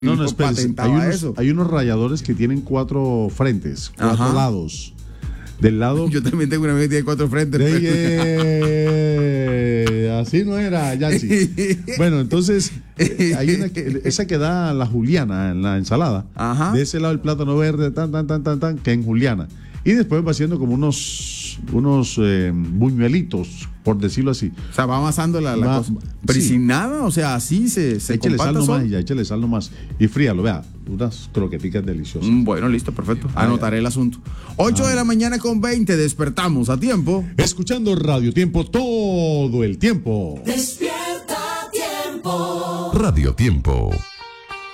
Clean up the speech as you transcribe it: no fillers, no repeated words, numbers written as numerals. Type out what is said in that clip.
No, espérese. Eso. Hay unos ralladores que tienen 4 frentes, 4 lados. Del lado. Yo también tengo una amiga que tiene 4 frentes. Así no era, Yancy. Bueno, entonces, hay una esa que da la juliana en la ensalada. Ajá. De ese lado el plátano verde, tan, que en juliana. Y después va haciendo como unos buñuelitos, por decirlo así. O sea, va amasando la cosa. Pero sí. sin nada, o sea, así se Échale sal nomás solo. y ya, échale sal nomás. Y fríalo, vea, unas croqueticas deliciosas. Bueno, listo, perfecto. Anotaré el asunto. 8 de la mañana con 20, despertamos a tiempo. Escuchando Radio Tiempo todo el tiempo. Despierta Tiempo. Radio Tiempo.